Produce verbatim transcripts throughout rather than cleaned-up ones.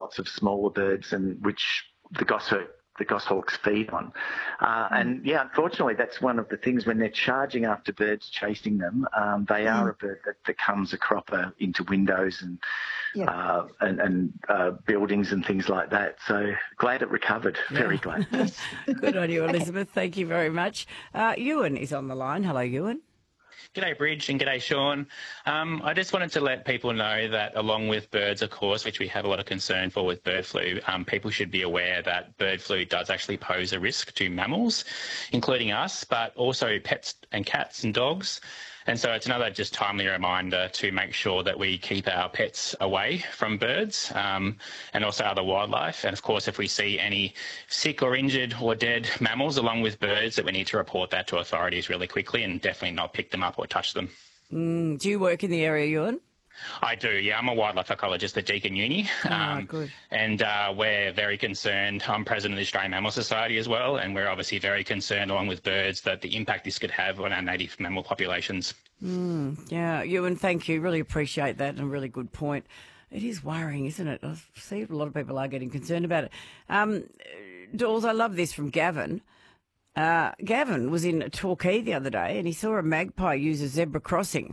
lots of smaller birds, and which the goshawk the goshawks feed on. Uh, and yeah, unfortunately, that's one of the things when they're charging after birds, chasing them. Um, they mm. are a bird that becomes a cropper into windows and yep. uh, and, and uh, buildings and things like that. So glad it recovered. Yeah. Very glad. Good on you, Elizabeth. Thank you very much. Uh, Ewan is on the line. Hello, Ewan. G'day, Bridge, and g'day, Sean. Um, I just wanted to let people know that along with birds, of course, which we have a lot of concern for with bird flu, um, people should be aware that bird flu does actually pose a risk to mammals, including us, but also pets and cats and dogs. And so it's another just timely reminder to make sure that we keep our pets away from birds um, and also other wildlife. And, of course, if we see any sick or injured or dead mammals along with birds, that we need to report that to authorities really quickly and definitely not pick them up or touch them. Mm, do you work in the area, Ewan? I do, yeah. I'm a wildlife ecologist at Deakin Uni. Oh, um, good. And uh, we're very concerned. I'm president of the Australian Mammal Society as well, and we're obviously very concerned, along with birds, that the impact this could have on our native mammal populations. Mm, yeah, Ewan, thank you. Really appreciate that, and a really good point. It is worrying, isn't it? I see a lot of people are getting concerned about it. Um, Dawes, I love this from Gavin. Uh, Gavin was in Torquay the other day and he saw a magpie use a zebra crossing,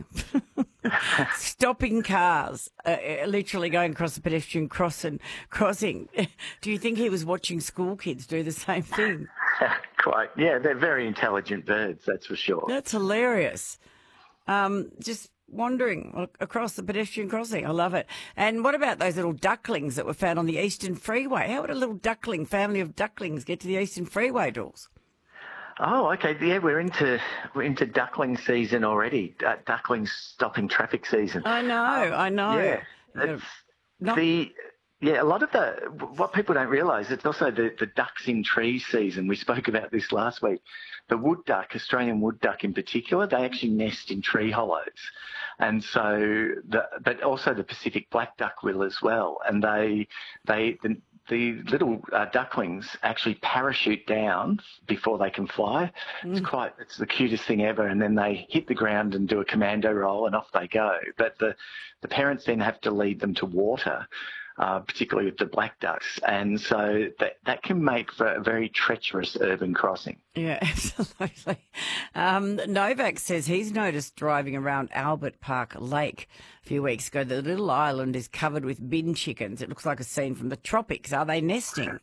stopping cars, uh, literally going across the pedestrian cross and crossing. Do you think he was watching school kids do the same thing? Quite. Yeah, they're very intelligent birds, that's for sure. That's hilarious. Um, just wandering across the pedestrian crossing. I love it. And what about those little ducklings that were found on the Eastern Freeway? How would a little duckling, family of ducklings, get to the Eastern Freeway, Dawes? Oh, okay. Yeah, we're into we're into duckling season already. Uh, ducklings stopping traffic season. I know, um, I know. Yeah, it's Not... the yeah. A lot of the what people don't realise, it's also the the ducks in trees season. We spoke about this last week. The wood duck, Australian wood duck in particular, they actually nest in tree hollows, and so the but also the Pacific black duck will as well, and they they the, The little uh, ducklings actually parachute down before they can fly. Mm. It's quite, it's the cutest thing ever. And then they hit the ground and do a commando roll and off they go. But the, the parents then have to lead them to water, uh, particularly with the black ducks. And so that, that can make for a very treacherous urban crossing. Yeah, absolutely. Um, Novak says he's noticed driving around Albert Park Lake a few weeks ago. The little island is covered with bin chickens. It looks like a scene from the tropics. Are they nesting?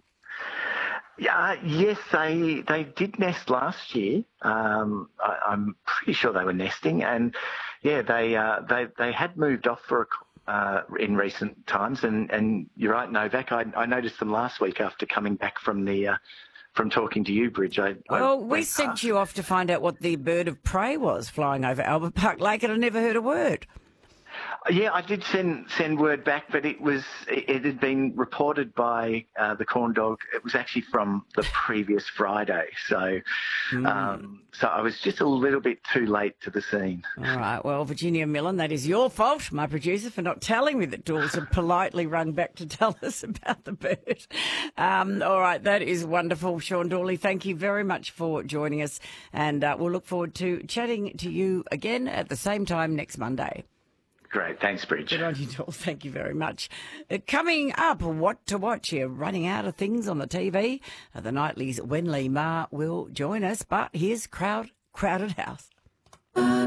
Yeah, yes, they they did nest last year. Um, I, I'm pretty sure they were nesting, and yeah, they uh, they they had moved off for a Uh, in recent times, and, and you're right, Novak. I, I noticed them last week after coming back from the uh, from talking to you, Bridge. I, well, I we sent past. you off to find out what the bird of prey was flying over Albert Park Lake, and I never heard a word. Yeah, I did send send word back, but it was it, it had been reported by uh, the corn dog. It was actually from the previous Friday, so mm. um, so I was just a little bit too late to the scene. All right, well, Virginia Millen, that is your fault, my producer, for not telling me that Dawes had politely rung back to tell us about the bird. Um, all right, that is wonderful, Sean Dawley. Thank you very much for joining us, and uh, we'll look forward to chatting to you again at the same time next Monday. Great. Thanks, Bridge. Good on you, Dawes. Thank you very much. Uh, coming up, what to watch here? Running out of things on the T V. Uh, the Nightly's Wenley Ma will join us, but here's Crowd, Crowded House.